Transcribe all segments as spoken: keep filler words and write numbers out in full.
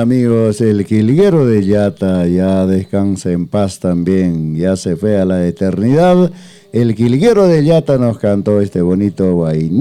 amigos, el jilguero de Yata ya descansa en paz también, ya se fue a la eternidad. El jilguero de Yata nos cantó este bonito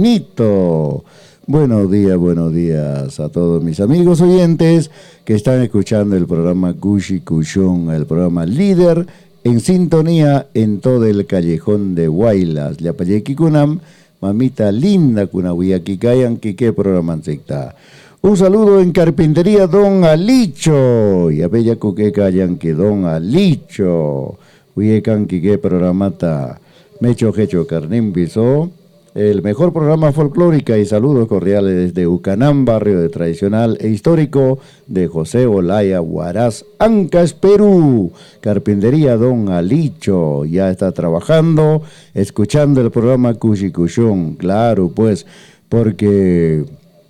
vainito. Buenos días, buenos días a todos mis amigos oyentes que están escuchando el programa Cushi Cushón, el programa líder en sintonía en todo el callejón de Huaylas. Yapayeki kunam, mamita linda kunahuiyaki kayan, kike programa secta. Un saludo en Carpintería Don Alicho. Y a bella que callan que Don Alicho. Huyecan que programata. Mecho Hecho Carnín Piso. El mejor programa folclórica y saludos cordiales desde Ucanam, barrio de tradicional e histórico de José Olaya, Huaraz, Ancas, Perú. Carpintería Don Alicho ya está trabajando, escuchando el programa Cuchicuchón. Claro, pues, porque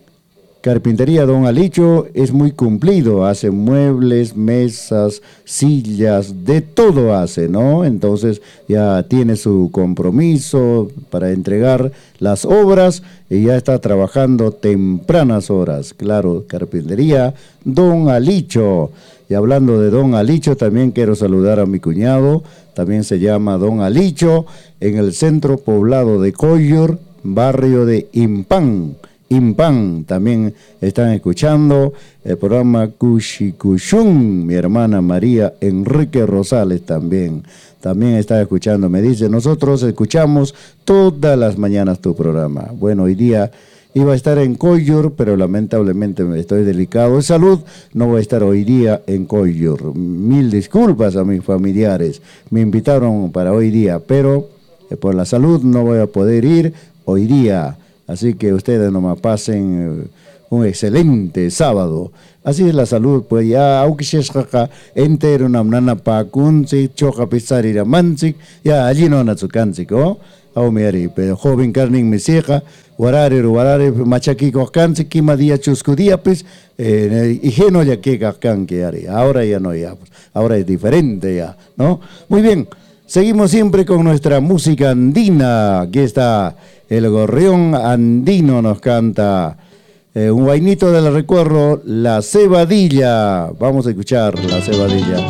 Carpintería Don Alicho es muy cumplido, hace muebles, mesas, sillas, de todo hace, ¿no? Entonces ya tiene su compromiso para entregar las obras y ya está trabajando tempranas horas. Claro, Carpintería Don Alicho. Y hablando de Don Alicho, también quiero saludar a mi cuñado, también se llama Don Alicho, en el centro poblado de Collor, barrio de Impán. Impán, también están escuchando el programa Cuchicuchún, mi hermana María Enrique Rosales también, también está escuchando, me dice, nosotros escuchamos todas las mañanas tu programa. Bueno, hoy día iba a estar en Collor, pero lamentablemente me estoy delicado de salud, no voy a estar hoy día en Collor. Mil disculpas a mis familiares, me invitaron para hoy día, pero eh, por la salud no voy a poder ir hoy día. Así que ustedes nomás pasen un excelente sábado. Así es la salud, pues ya, aunque se escaca, entero una nana pa kunzi, choca pisar ir a manzik, ya allí no na su canzik, ¿oh? Aumeri, pero joven carning misija, warare, warare, machaquico canzik, kima día chusco día, pues, eh, y geno ya que can que haré. Ahora ya no, ya, pues, ahora es diferente ya, ¿no? Muy bien. Seguimos siempre con nuestra música andina. Aquí está el gorrión andino, nos canta eh, un vainito del recuerdo, La Cebadilla. Vamos a escuchar La Cebadilla.